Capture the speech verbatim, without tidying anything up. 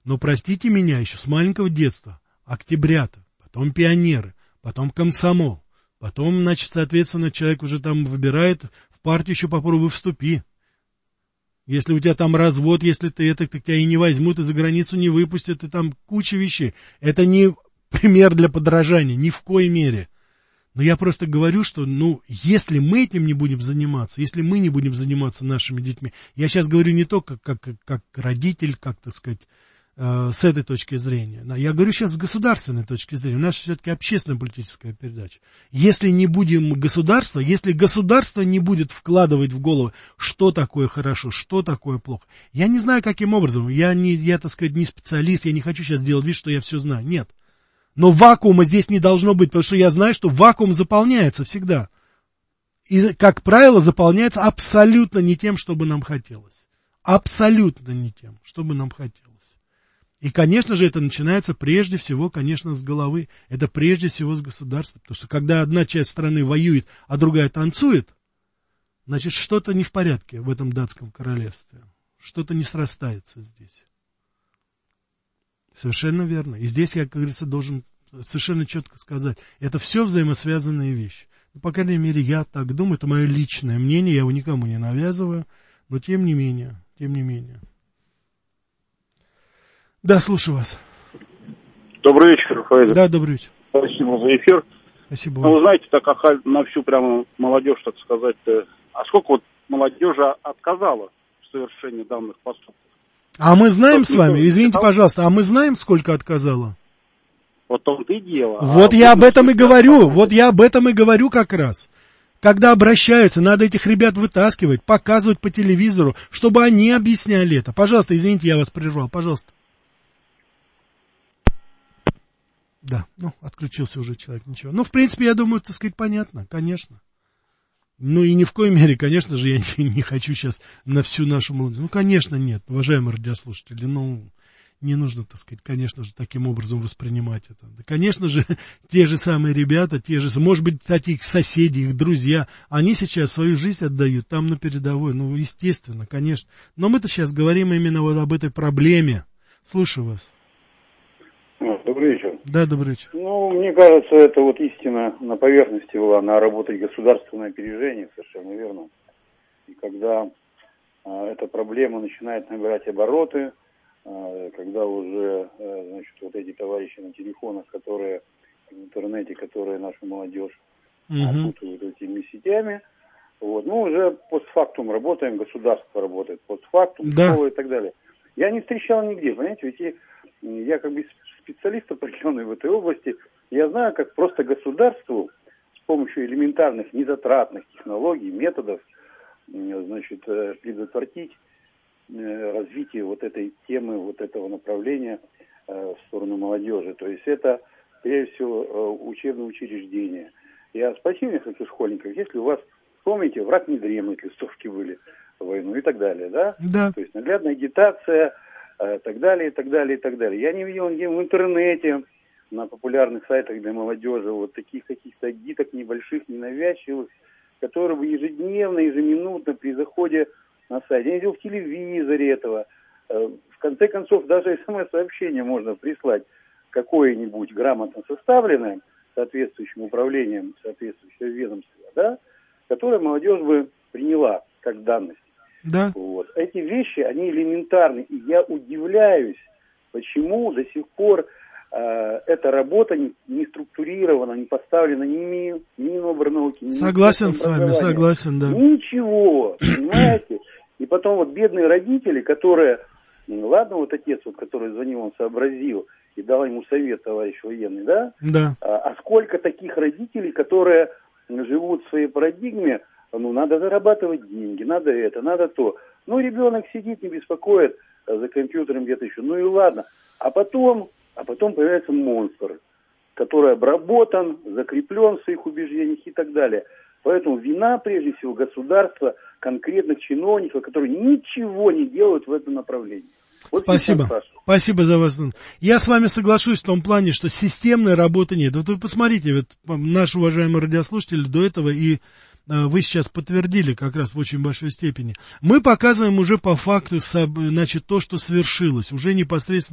Но простите меня, еще с маленького детства, октябрята, потом пионеры, потом комсомол, потом, значит, соответственно, человек уже там выбирает, в партию еще попробуй вступи. Если у тебя там развод, если ты это, так тебя и не возьмут, и за границу не выпустят, и там куча вещей. Это не пример для подражания, ни в коей мере. Но я просто говорю, что, ну, если мы этим не будем заниматься, если мы не будем заниматься нашими детьми, я сейчас говорю не только как, как, как родитель, как, так сказать, э, с этой точки зрения. Я говорю сейчас с государственной точки зрения. У нас все-таки общественно-политическая передача. Если не будем государства, если государство не будет вкладывать в голову, что такое хорошо, что такое плохо. Я не знаю, каким образом. Я, не, я, так сказать, не специалист, я не хочу сейчас делать вид, что я все знаю. Нет. Но вакуума здесь не должно быть, потому что я знаю, что вакуум заполняется всегда. И, как правило, заполняется абсолютно не тем, что бы нам хотелось. Абсолютно не тем, что бы нам хотелось. И, конечно же, это начинается прежде всего, конечно, с головы. Это прежде всего с государства. Потому что когда одна часть страны воюет, а другая танцует, значит, что-то не в порядке в этом датском королевстве. Что-то не срастается здесь. Совершенно верно. И здесь я, как говорится, должен совершенно четко сказать, это все взаимосвязанные вещи. Ну, по крайней мере, я так думаю, это мое личное мнение, я его никому не навязываю, но тем не менее, тем не менее. Да, слушаю вас. Добрый вечер, Рафаэль. Да, добрый вечер. Спасибо за эфир. Спасибо. Ну, вы знаете, так на всю прямо молодежь, так сказать, а сколько вот молодежи отказала в совершении данных поступков? А мы знаем с вами, извините, пожалуйста, а мы знаем, сколько отказало? Вот том-то и дело. Вот а я об этом и говорю, вот я об этом и говорю как раз. Когда обращаются, надо этих ребят вытаскивать, показывать по телевизору, чтобы они объясняли это. Пожалуйста, извините, я вас прервал, пожалуйста. Да, ну, отключился уже человек, ничего. Ну, в принципе, я думаю, так сказать, понятно, конечно. Ну и ни в коей мере, конечно же, я не, не хочу сейчас на всю нашу молодежь. Ну, конечно, нет, уважаемые радиослушатели, ну, не нужно, так сказать, конечно же, таким образом воспринимать это. Да, конечно же, те же самые ребята, те же, может быть, кстати, их соседи, их друзья, они сейчас свою жизнь отдают там на передовой, ну, естественно, конечно. Но мы-то сейчас говорим именно вот об этой проблеме. Слушаю вас. Добрый вечер. Да, добрый вечер. Ну, мне кажется, это вот истина на поверхности была, на работать государственное опережение, совершенно верно. И когда а, эта проблема начинает набирать обороты, а, когда уже, а, значит, вот эти товарищи на телефонах, которые в интернете, которые нашу молодежь угу. опутывают этими сетями, вот, мы уже постфактум работаем, государство работает постфактум, да. школа и так далее. Я не встречал нигде, понимаете, ведь я как бы специалист определенный в этой области, я знаю, как просто государству с помощью элементарных незатратных технологий, методов, значит, предотвратить развитие вот этой темы, вот этого направления в сторону молодежи. То есть это, прежде всего, учебное учреждение. Я спросил нескольких школьников, если у вас, помните, враг не дремлет, листовки были в войну и так далее, да? Да. То есть наглядная агитация, и так далее, и так далее, и так далее. Я не видел нигде в интернете, на популярных сайтах для молодежи, вот таких каких-то гиток небольших, ненавязчивых, которые бы ежедневно, ежеминутно при заходе на сайт. Я не видел в телевизоре этого. В конце концов, даже смс-сообщение можно прислать какое-нибудь грамотно составленное соответствующим управлением соответствующего ведомства, да, которое молодежь бы приняла как данность. Да. Вот. Эти вещи, они элементарны. И я удивляюсь, почему до сих пор э, эта работа не, не структурирована, не поставлена ни Мин, ни Минобрнауки, ни Согласен с вами, согласен, да. Ничего, понимаете? И потом вот бедные родители, которые, ну, ладно, вот отец, вот, который звонил, он сообразил и дал ему совет, товарищ военный, да? Да. А, а сколько таких родителей, которые живут в своей парадигме, ну, надо зарабатывать деньги, надо это, надо то. Ну, ребенок сидит, не беспокоит за компьютером где-то еще. Ну и ладно. А потом, а потом появляется монстр, который обработан, закреплен в своих убеждениях и так далее. Поэтому вина, прежде всего, государства, конкретных чиновников, которые ничего не делают в этом направлении. Вот спасибо. Спасибо за вас. Я с вами соглашусь в том плане, что системной работы нет. Вот вы посмотрите, вот наш уважаемый радиослушатель до этого и вы сейчас подтвердили как раз в очень большой степени. Мы показываем уже по факту, значит, то, что свершилось, уже непосредственно